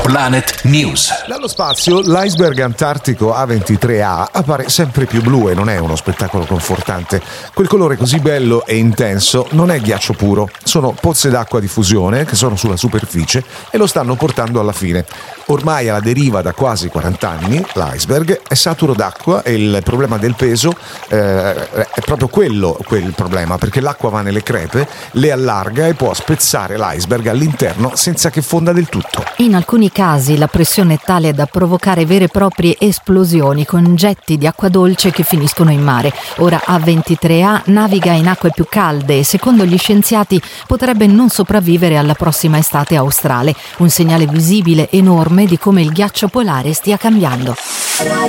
Planet News. Dallo spazio, l'iceberg antartico A23A appare sempre più blu e non è uno spettacolo confortante. Quel colore così bello e intenso non è ghiaccio puro, sono pozze d'acqua di fusione che sono sulla superficie e lo stanno portando alla fine. Ormai alla deriva da quasi 40 anni, l'iceberg è saturo d'acqua e il problema del peso è proprio quel problema, perché l'acqua va nelle crepe, le allarga e può spezzare l'iceberg all'interno senza che fonda del tutto. In alcuni casi la pressione è tale da provocare vere e proprie esplosioni con getti di acqua dolce che finiscono in mare. Ora A23A naviga in acque più calde e secondo gli scienziati potrebbe non sopravvivere alla prossima estate australe, un segnale visibile enorme di come il ghiaccio polare stia cambiando.